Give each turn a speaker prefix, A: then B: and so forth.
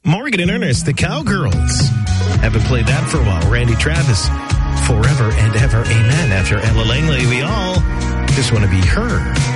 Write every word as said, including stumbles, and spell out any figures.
A: Morgan and Ernest, the Cowgirls. Haven't played that for a while. Randy Travis, Forever and Ever, Amen. After Ella Langley, we all just want to be her.